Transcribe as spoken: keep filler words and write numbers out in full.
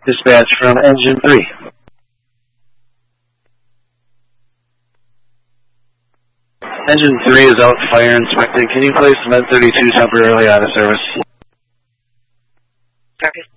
Dispatch from engine three. Engine three is out fire inspecting. Can you place Med thirty-two temporarily out of service? Copy.